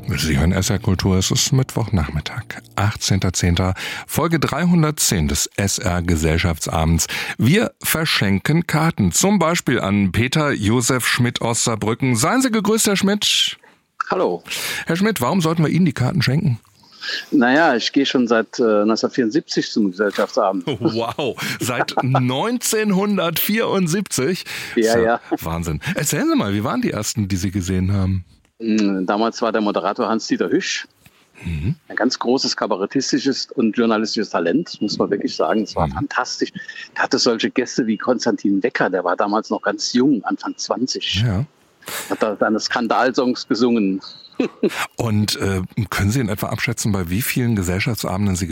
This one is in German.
Sie hören SR Kultur, es ist Mittwochnachmittag, 18.10., Folge 310 des SR Gesellschaftsabends. Wir verschenken Karten, zum Beispiel an Peter Josef Schmidt aus Saarbrücken. Seien Sie gegrüßt, Herr Schmidt. Hallo. Herr Schmidt, warum sollten wir Ihnen die Karten schenken? Naja, ich gehe schon seit 1974 zum Gesellschaftsabend. Wow, seit 1974? Ja. Wahnsinn. Erzählen Sie mal, wie waren die ersten, die Sie gesehen haben? Damals war der Moderator Hans-Dieter Hüsch. Ein ganz großes kabarettistisches und journalistisches Talent, muss man wirklich sagen. Es war fantastisch. Er hatte solche Gäste wie Konstantin Wecker, der war damals noch ganz jung, Anfang 20. Ja. Hat da seine Skandalsongs gesungen. Und können Sie in etwa abschätzen, bei wie vielen Gesellschaftsabenden Sie